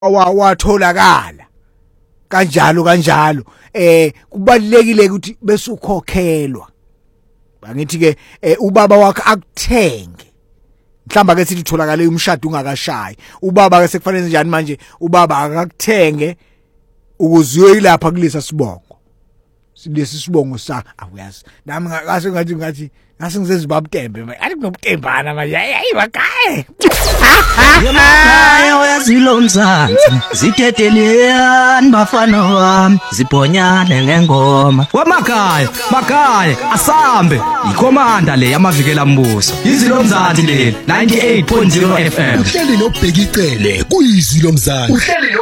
watholakala kanjalo kubalekile ukuthi bese ukhokhelwa bangithi ke ubaba wakhe akuthenge mhlamba ke sithi utholakala umshado ungakashayi ubaba ke sekufanele njani manje ubaba akakuthenge ukuze uyoyilapha kulisa sibongo silesi sibongo sa awuyazi nami ngathi ngisezibaba Tembe athi kunobutembana manje hayi bakaye yemakhaya uyazilomzansi ziteteliyani bafana wami zibhonyane ngengoma wamakhaya asambe ikhomanda le yamavikela mbuso izilomzansi le 98.0 FM uhleli nobhekicele kuyizilomzansi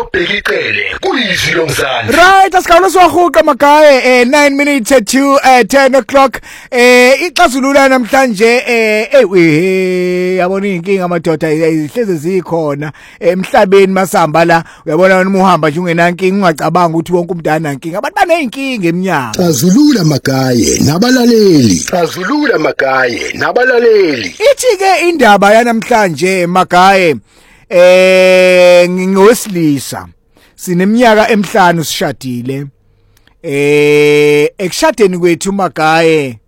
right asikawulo siwahuqa magaye 9 minutes to 10 o'clock ixazulula namhlanje yabona inkinga amadoda ihleze zikhona emhlabeni masihamba la uyabona noma uhamba nje ungenankinga ungacabanga ukuthi wonke umuntu anankinga abantu baneyinkinga eminyaka xazulula magaye nabalaleli ithi ke indaba yanamhlanje magaye ngingowesilisa sineminyaka emihlanu sishadile ekushadeni kwethu magaye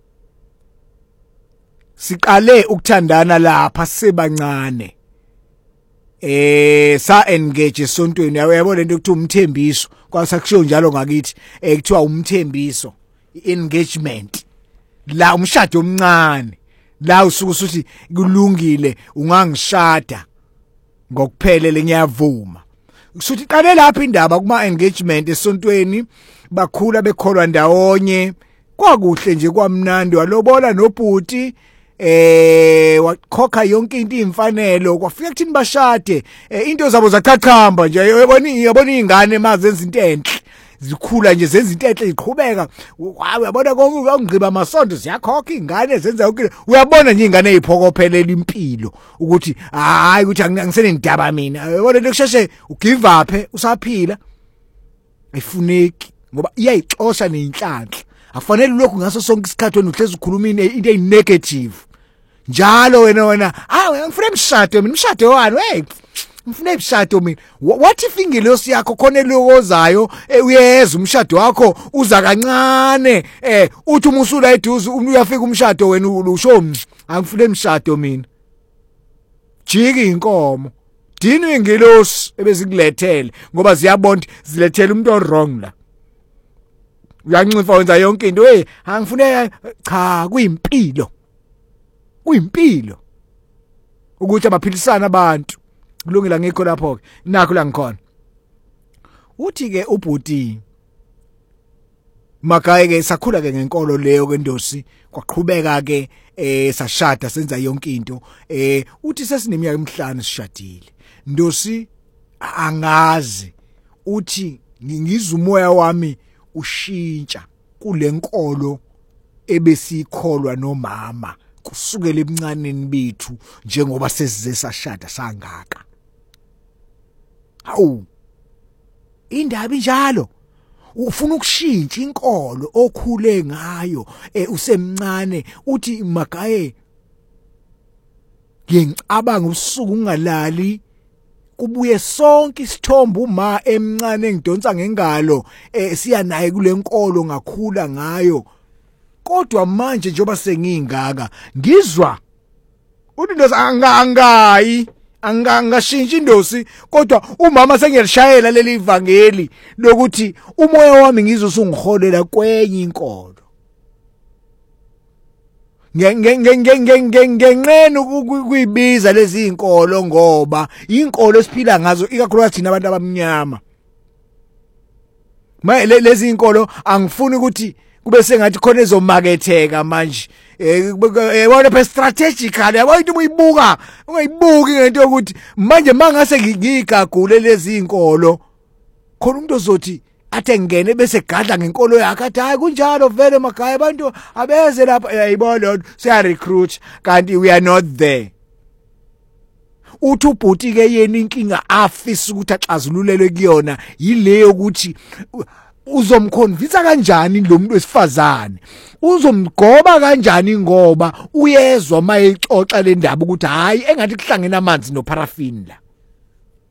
siqale ukuthandana lapha sebancane sa engage esontweni uyabona into ukuthi umthembiso kwasakusho njalo ngakithi kuthiwa umthembiso engagement la umshado omncane la usuku uthi kulungile ungangishada ngokuphelele ngiyavuma usuthi qale lapha indaba kuma engagement esontweni bakhula bekholwa ndawonye kwakuhle nje kwamnandi walobola nobhuti wakhokha yonke into imfanelo kwafika kuthini bashade into zabo zachachamba nje yabona izingane mazenza into enhle zikhula nje zenza into enhle iqhubeka uyabona konke ngqiba amasonto ziyakhokha izingane zenza yonke uyabona nje izingane eziphokophelela impilo ukuthi hayi ukuthi angisene ndaba mina uyabona lokusheshe ugive up usaphila ayifuneki ngoba iyayixosha neinhlanhla afanele lokho ngaso sonke isikhathi wena uhlezi ukhuluma into eyinegative njalo wena ngifuna umshado wani ngifuna umshado mina what if ingelosi yakho khona elokozayo uyeza umshado wakho uza kancane uthi umusula eduze uyafika umshado wena usho angifuna umshado mina jiki inkomo dini ingelosi ebezikulethele ngoba ziyabona zilethele umuntu wrong la uyancifa wenza yonke into angifune cha kuyimpilo ukuthi abaphilisana abantu kulungile ngikho lapho ke nakho la ngikhona uthi ke ubhuti magaye ke sakhula ke ngenkolo leyo ke Ndosi kwaqhubeka ke sashada senza yonke into uthi sesineminyaka emihlanu sishadile Ndosi angazi uthi ngizumoya wami ushintsha kulenkolo ebesikholwa nomama kusukela ebuncaneni bethu njengoba sesize sashada sangaka hawu indaba njalo ufuna ukushintsha inkolo okhule ngayo usemncane uthi magaye ngicabanga usuku ungalali kubuye sonke isithombe uma emncane engidonsa ngengalo siya naye kulenkolo ngakhula ngayo kodwa manje njoba sengingaka ngizwa uthi Ndosi angashintsha Ndosi kodwa umama sengiyalishayela leli ivangeli lokuthi umoya wami ngizosungiholela kwenye inkolo ngenqene ukuyibiza lezi inkolo ngoba inkolo esiphila ngazo ikakhulukazi thina abantu abamnyama lezi inkolo angifuni ukuthi kube sengathi khona ezomaketheka manje yabona pe strategically yabo into ungayibuki ngento yokuthi manje mangase ngigagule lezi inkolo khona umuntu ozothi athe ngene bese gadla ngenkolo yakhe athi hayi kunjalo vele magaye abantu abeze lapha yayibona siya recruit kanti we are not there uthi ubhuti ke yena inkinga afisa ukuthi axazululelwe kuyona yileyo ukuthi uzomconvince kanjani lo muntu wesifazane uzomgoba kanjani ngoba uyezwa mayexoxa le ndaba ukuthi hayi engathi kuhlangena amanzi no paraffin la